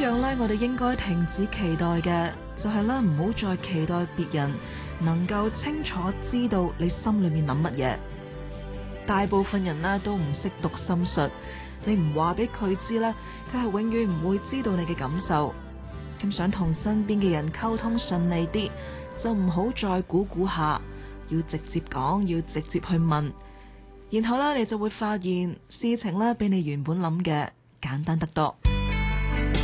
樣呢，我哋應該停止期待嘅就係咧，唔好再期待別人能夠清楚知道你心裏面諗乜嘢。大部分人呢都唔識讀心術，你唔話俾佢知咧，佢係永遠唔會知道你嘅感受。咁想同身邊嘅人溝通順利啲，就唔好再估估下，要直接講，要直接去問，然後咧你就會發現事情咧比你原本諗嘅簡單得多。